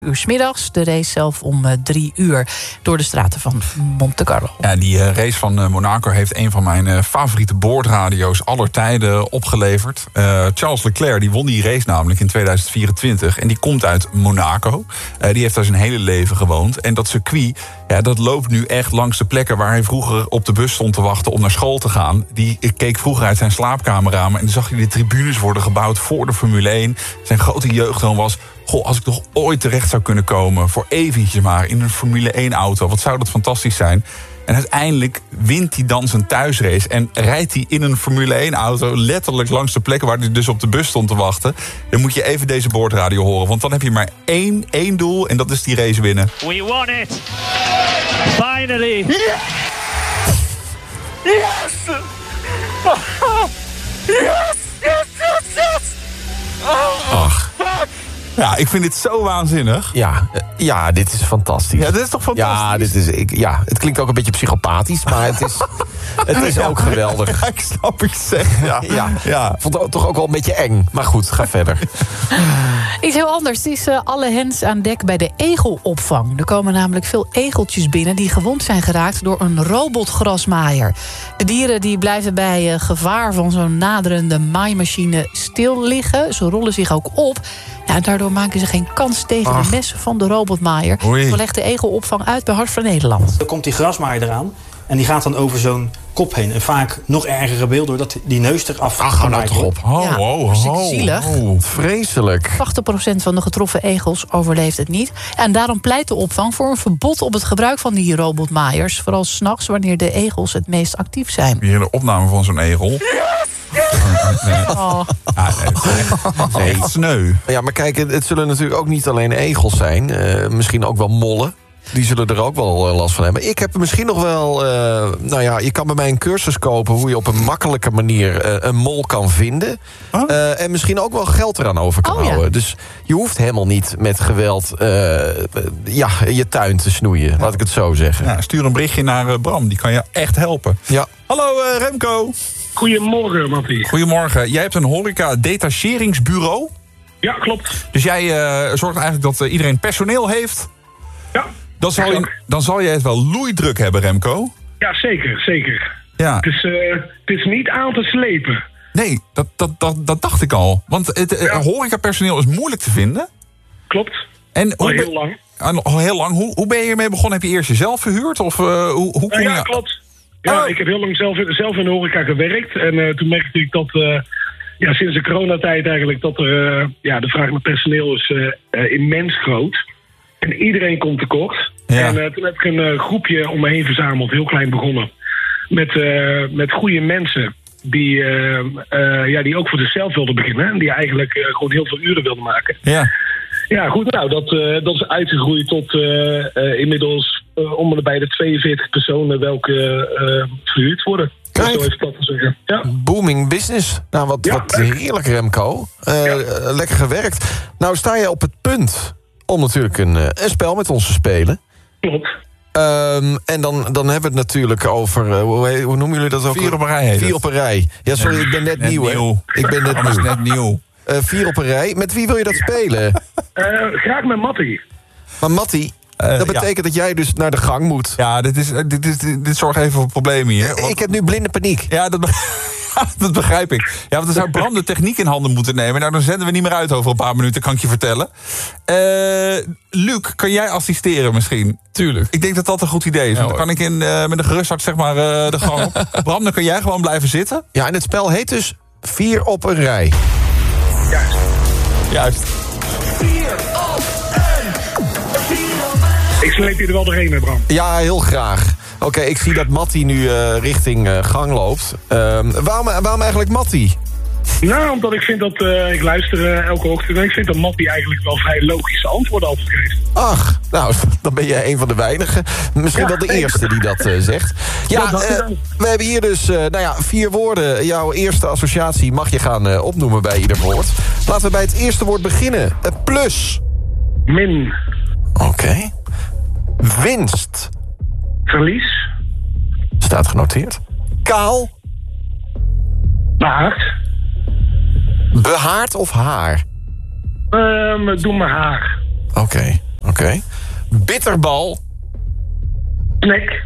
uur 's middags. De race zelf om 3 uur door de straten van Monte Carlo. Ja, die race van Monaco heeft een van mijn favoriete boordradio's aller tijden opgeleverd. Charles Leclerc die won die race namelijk in 2024. En die komt uit Monaco. Die heeft daar zijn hele leven gewoond. En dat circuit, ja, dat loopt nu echt langs de plekken waar hij vroeger op de bus stond te wachten om naar school te gaan. Die keek vroeger uit zijn slaapkamerramen en dan zag je de tribunes worden gebouwd voor de Formule 1. Zijn grote jeugdroom was: goh, als ik toch ooit terecht zou kunnen komen, voor eventjes maar, in een Formule 1-auto. Wat zou dat fantastisch zijn. En uiteindelijk wint hij dan zijn thuisrace en rijdt hij in een Formule 1-auto letterlijk langs de plekken waar hij dus op de bus stond te wachten. Dan moet je even deze boordradio horen, want dan heb je maar één doel en dat is die race winnen. We won it! Finally! Yes! Yes! Yes! Yes! Yes! Yes! Oh, fuck! Ja, ik vind dit zo waanzinnig. Ja, dit is fantastisch. Ja, dit is toch fantastisch? Het klinkt ook een beetje psychopathisch, maar het is ook geweldig. Ja, ik snap wat je zegt. Ja. Vond het toch ook wel een beetje eng. Maar goed, ga verder. Iets heel anders. Het is alle hens aan dek bij de egelopvang. Er komen namelijk veel egeltjes binnen die gewond zijn geraakt door een robotgrasmaaier. De dieren die blijven bij gevaar van zo'n naderende maaimachine stil liggen. Ze rollen zich ook op. Ja, en daardoor maken ze geen kans tegen de messen van de robotmaaier. Zo legt de egelopvang uit bij Hart voor Nederland. Dan komt die grasmaaier eraan en die gaat dan over zo'n kop heen. En vaak nog erger beeld doordat die neus eraf nou toch op. Hartstikke zielig. Vreselijk. 80% van de getroffen egels overleeft het niet. En daarom pleit de opvang voor een verbod op het gebruik van die robotmaaiers. Vooral 's nachts wanneer de egels het meest actief zijn. Hier de opname van zo'n egel. Nee, sneu. Ja, maar kijk, het zullen natuurlijk ook niet alleen egels zijn. Misschien ook wel mollen. Die zullen er ook wel last van hebben. Ik heb misschien nog wel... je kan bij mij een cursus kopen hoe je op een makkelijke manier een mol kan vinden. En misschien ook wel geld eraan over kan houden. Dus je hoeft helemaal niet met geweld je tuin te snoeien. Laat ik het zo zeggen. Ja, stuur een berichtje naar Bram, die kan je echt helpen. Ja. Hallo Remco. Goedemorgen, Mattie. Goedemorgen. Jij hebt een horeca-detacheringsbureau. Ja, klopt. Dus jij zorgt eigenlijk dat iedereen personeel heeft. Ja. Dan zal je het wel loeidruk hebben, Remco. Ja, zeker. Ja. Het is niet aan te slepen. Nee, dat dacht ik al. Want het horecapersoneel is moeilijk te vinden. Klopt. En al heel lang. Al heel lang. Hoe ben je ermee begonnen? Heb je eerst jezelf verhuurd? Of hoe kom je... Ja, klopt. Ja, ik heb heel lang zelf in de horeca gewerkt. En toen merkte ik dat sinds de coronatijd eigenlijk dat er de vraag naar personeel is immens groot. En iedereen komt tekort. Ja. En toen heb ik een groepje om me heen verzameld, heel klein begonnen. Met goede mensen die ook voor zichzelf wilden beginnen. En die eigenlijk gewoon heel veel uren wilden maken. Ja. Ja, goed, nou, dat is uitgegroeid tot inmiddels om en bij de 42 personen welke verhuurd worden. Kijk. Zo is dat te zeggen. Ja. Booming business. Nou, wat heerlijk, Remco. Lekker gewerkt. Nou, sta je op het punt om natuurlijk een spel met ons te spelen. Klopt. En dan hebben we het natuurlijk over... hoe noemen jullie dat ook? 4 op een rij heet 4 op een rij. Ja, sorry, ik ben net nieuw, hè? Ik ben net nieuw. 4 op een rij. Met wie wil je dat spelen? Graag met Mattie. Maar Mattie, dat betekent dat jij dus naar de gang moet. Ja, dit zorgt even voor problemen hier. Want... Ik heb nu blinde paniek. Ja, dat begrijp ik. Ja, want dan zou Bram de techniek in handen moeten nemen. Nou, dan zenden we niet meer uit over een paar minuten, kan ik je vertellen. Luc, kan jij assisteren misschien? Tuurlijk. Ik denk dat dat een goed idee is. Want dan kan ik met een gerust hart zeg maar de gang op. Bram, dan kan jij gewoon blijven zitten. Ja, en het spel heet dus 4 op een rij. Juist. 4 op een. Ik sleep je er wel doorheen, hè, Bram? Ja, heel graag. Oké, ik zie dat Mattie nu richting gang loopt. Waarom eigenlijk Mattie? Nou, omdat ik vind dat... ik luister elke ochtend en ik vind dat Mattie eigenlijk wel vrij logische antwoorden altijd geeft. Ach, nou, dan ben jij een van de weinigen. Misschien wel de eerste die dat zegt. Ja, we hebben hier dus 4 woorden. Jouw eerste associatie mag je gaan opnoemen bij ieder woord. Laten we bij het eerste woord beginnen. Plus. Min. Oké. Winst. Verlies. Staat genoteerd. Kaal. Baard. Behaard of haar? Doe maar haar. Oké. Oké. Bitterbal. Snack.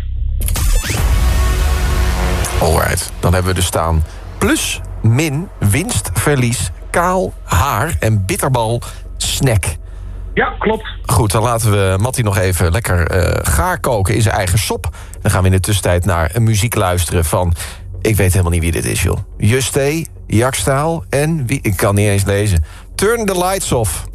Alright, dan hebben we dus staan plus, min, winst, verlies, kaal, haar en bitterbal, snack. Ja, klopt. Goed, dan laten we Mattie nog even lekker gaar koken in zijn eigen sop. Dan gaan we in de tussentijd naar een muziek luisteren van... Ik weet helemaal niet wie dit is, joh. Juste, Jakstaal en wie... Ik kan niet eens lezen. Turn the lights off.